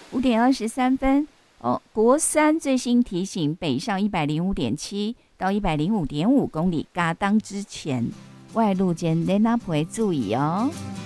5:23哦。国三最新提醒，北上105.7到105.5公里，嘎当之前外路间雷纳普会注意哦。